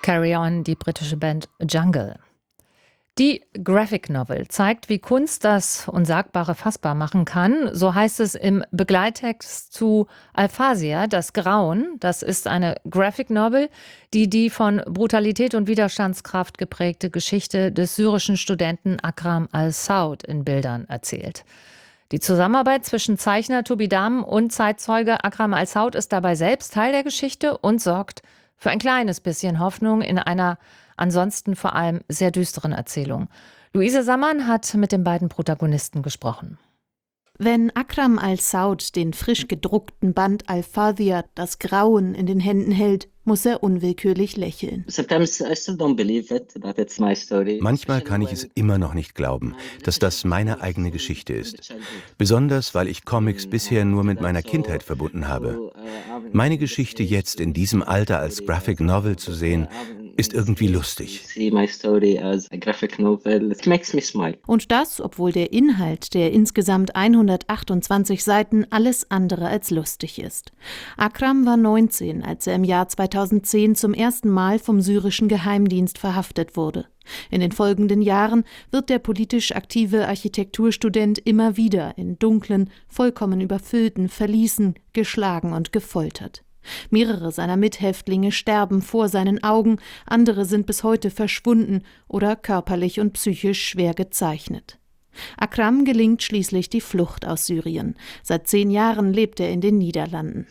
Carry On, die britische Band Jungle. Die Graphic Novel zeigt, wie Kunst das Unsagbare fassbar machen kann. So heißt es im Begleittext zu Aphasia, das Grauen. Das ist eine Graphic Novel, die die von Brutalität und Widerstandskraft geprägte Geschichte des syrischen Studenten Akram al-Saud in Bildern erzählt. Die Zusammenarbeit zwischen Zeichner Tobi Dahmen und Zeitzeuge Akram al-Saud ist dabei selbst Teil der Geschichte und sorgt für ein kleines bisschen Hoffnung in einer ansonsten vor allem sehr düsteren Erzählung. Luise Sammann hat mit den beiden Protagonisten gesprochen. Wenn Akram al-Saud den frisch gedruckten Band Aphasia, das Grauen, in den Händen hält, muss er unwillkürlich lächeln. Manchmal kann ich es immer noch nicht glauben, dass das meine eigene Geschichte ist. Besonders, weil ich Comics bisher nur mit meiner Kindheit verbunden habe. Meine Geschichte jetzt in diesem Alter als Graphic Novel zu sehen, ist irgendwie lustig. Und das, obwohl der Inhalt der insgesamt 128 Seiten alles andere als lustig ist. Akram war 19, als er im Jahr 2010 zum ersten Mal vom syrischen Geheimdienst verhaftet wurde. In den folgenden Jahren wird der politisch aktive Architekturstudent immer wieder in dunklen, vollkommen überfüllten Verließen geschlagen und gefoltert. Mehrere seiner Mithäftlinge sterben vor seinen Augen, andere sind bis heute verschwunden oder körperlich und psychisch schwer gezeichnet. Akram gelingt schließlich die Flucht aus Syrien. Seit 10 Jahren lebt er in den Niederlanden.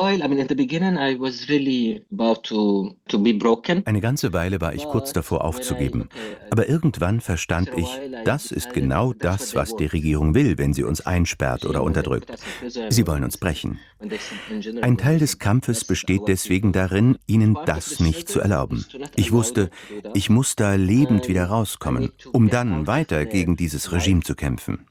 Eine ganze Weile war ich kurz davor aufzugeben. Aber irgendwann verstand ich, das ist genau das, was die Regierung will, wenn sie uns einsperrt oder unterdrückt. Sie wollen uns brechen. Ein Teil des Kampfes besteht deswegen darin, ihnen das nicht zu erlauben. Ich wusste, ich muss da lebend wieder rauskommen, um dann weiter gegen dieses Regime zu kämpfen.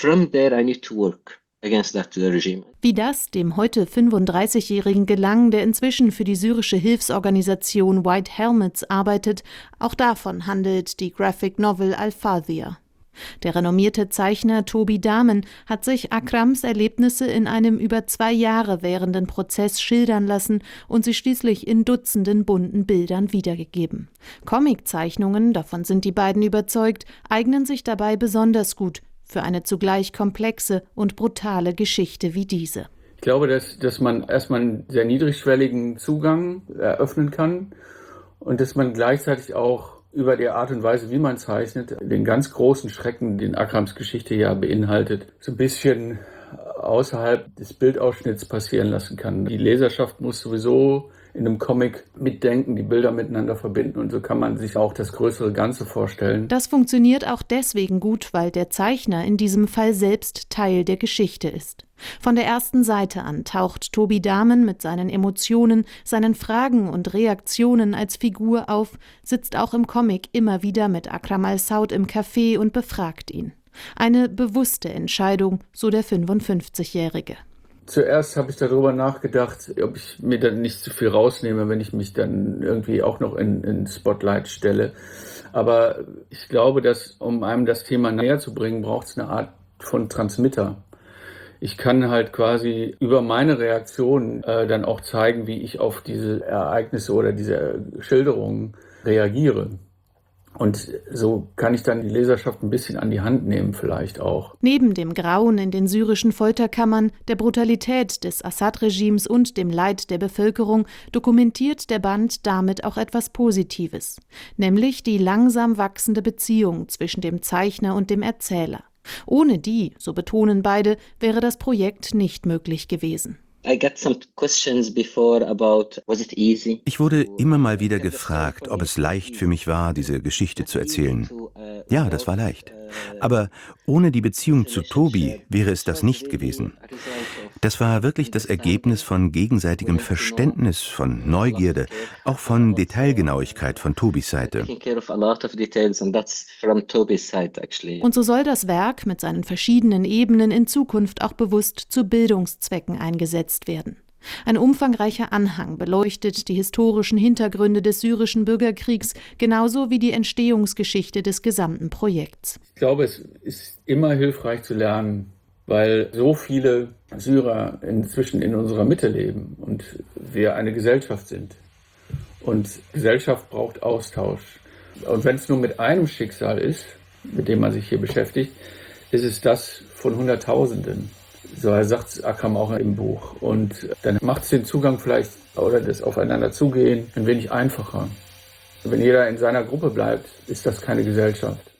Wie das dem heute 35-Jährigen gelang, der inzwischen für die syrische Hilfsorganisation White Helmets arbeitet, auch davon handelt die Graphic Novel Aphasia. Der renommierte Zeichner Tobi Dahmen hat sich Akrams Erlebnisse in einem über 2 Jahre währenden Prozess schildern lassen und sie schließlich in Dutzenden bunten Bildern wiedergegeben. Comiczeichnungen, davon sind die beiden überzeugt, eignen sich dabei besonders gut für eine zugleich komplexe und brutale Geschichte wie diese. Ich glaube, dass man erstmal einen sehr niedrigschwelligen Zugang eröffnen kann und dass man gleichzeitig auch über die Art und Weise, wie man zeichnet, den ganz großen Schrecken, den Akrams Geschichte ja beinhaltet, so ein bisschen außerhalb des Bildausschnitts passieren lassen kann. Die Leserschaft muss sowieso in einem Comic mitdenken, die Bilder miteinander verbinden und so kann man sich auch das größere Ganze vorstellen. Das funktioniert auch deswegen gut, weil der Zeichner in diesem Fall selbst Teil der Geschichte ist. Von der ersten Seite an taucht Tobi Dahmen mit seinen Emotionen, seinen Fragen und Reaktionen als Figur auf, sitzt auch im Comic immer wieder mit Akram al-Saud im Café und befragt ihn. Eine bewusste Entscheidung, so der 55-Jährige. Zuerst habe ich darüber nachgedacht, ob ich mir dann nicht zu viel rausnehme, wenn ich mich dann irgendwie auch noch in Spotlight stelle. Aber ich glaube, dass, um einem das Thema näher zu bringen, braucht es eine Art von Transmitter. Ich kann halt quasi über meine Reaktion dann auch zeigen, wie ich auf diese Ereignisse oder diese Schilderungen reagiere. Und so kann ich dann die Leserschaft ein bisschen an die Hand nehmen vielleicht auch. Neben dem Grauen in den syrischen Folterkammern, der Brutalität des Assad-Regimes und dem Leid der Bevölkerung dokumentiert der Band damit auch etwas Positives, nämlich die langsam wachsende Beziehung zwischen dem Zeichner und dem Erzähler. Ohne die, so betonen beide, wäre das Projekt nicht möglich gewesen. Ich wurde immer mal wieder gefragt, ob es leicht für mich war, diese Geschichte zu erzählen. Ja, das war leicht. Aber ohne die Beziehung zu Tobi wäre es das nicht gewesen. Das war wirklich das Ergebnis von gegenseitigem Verständnis, von Neugierde, auch von Detailgenauigkeit von Tobis Seite. Und so soll das Werk mit seinen verschiedenen Ebenen in Zukunft auch bewusst zu Bildungszwecken eingesetzt werden. Ein umfangreicher Anhang beleuchtet die historischen Hintergründe des syrischen Bürgerkriegs, genauso wie die Entstehungsgeschichte des gesamten Projekts. Ich glaube, es ist immer hilfreich zu lernen, weil so viele Syrer inzwischen in unserer Mitte leben und wir eine Gesellschaft sind. Und Gesellschaft braucht Austausch. Und wenn es nur mit einem Schicksal ist, mit dem man sich hier beschäftigt, ist es das von Hunderttausenden. So sagt Akram auch im Buch. Und dann macht es den Zugang vielleicht oder das Aufeinander zugehen ein wenig einfacher. Wenn jeder in seiner Gruppe bleibt, ist das keine Gesellschaft.